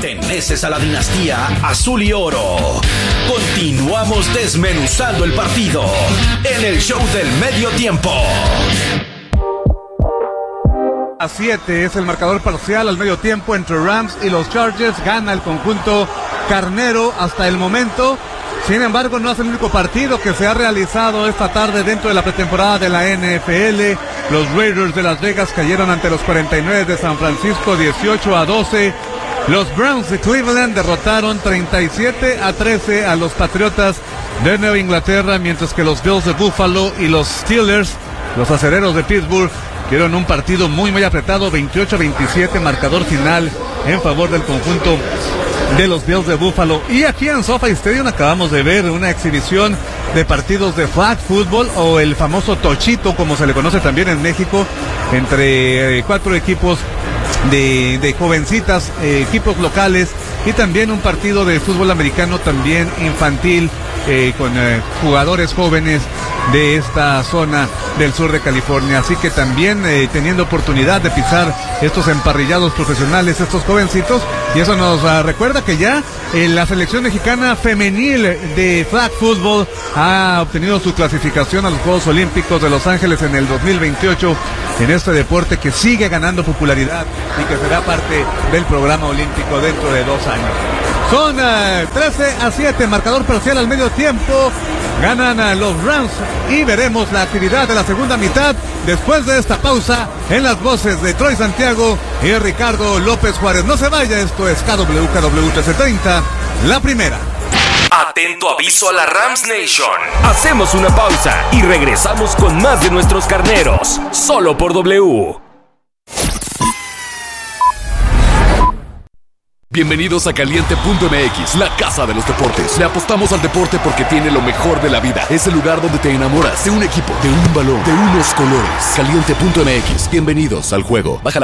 Perteneces a la dinastía Azul y Oro. Continuamos desmenuzando el partido en el show del medio tiempo. A 7 es el marcador parcial al medio tiempo entre Rams y los Chargers. Gana el conjunto carnero hasta el momento. Sin embargo, no es el único partido que se ha realizado esta tarde dentro de la pretemporada de la NFL. Los Raiders de Las Vegas cayeron ante los 49 de San Francisco 18-12. Los Browns de Cleveland derrotaron 37-13 a los Patriotas de Nueva Inglaterra, mientras que los Bills de Buffalo y los Steelers, los acereros de Pittsburgh, dieron un partido muy apretado, 28-27, marcador final en favor del conjunto de los Bills de Buffalo. Y aquí en SoFi Stadium acabamos de ver una exhibición de partidos de flag football, o el famoso tochito, como se le conoce también en México, entre 4 equipos de jovencitas, equipos locales, y también un partido de fútbol americano también infantil, con jugadores jóvenes de esta zona del sur de California. Así que también teniendo oportunidad de pisar estos emparrillados profesionales, estos jovencitos, y eso nos recuerda que ya la selección mexicana femenil de flag football ha obtenido su clasificación a los Juegos Olímpicos de Los Ángeles en el 2028, en este deporte que sigue ganando popularidad y que será parte del programa olímpico dentro de 2 años. Son 13-7, marcador parcial al medio tiempo. Ganan los Rams y veremos la actividad de la segunda mitad después de esta pausa, en las voces de Troy Santiago y Ricardo López Juárez. No se vaya, esto es KW 1330, la primera. Atento aviso a la Rams Nation. Hacemos una pausa y regresamos con más de nuestros carneros, solo por W. Bienvenidos a Caliente.mx, la casa de los deportes. Le apostamos al deporte porque tiene lo mejor de la vida. Es el lugar donde te enamoras de un equipo, de un balón, de unos colores. Caliente.mx, bienvenidos al juego. Baja